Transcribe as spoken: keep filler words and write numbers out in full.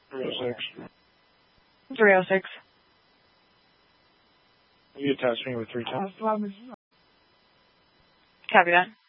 three oh six. three oh six. You attach me with three times. Copy that.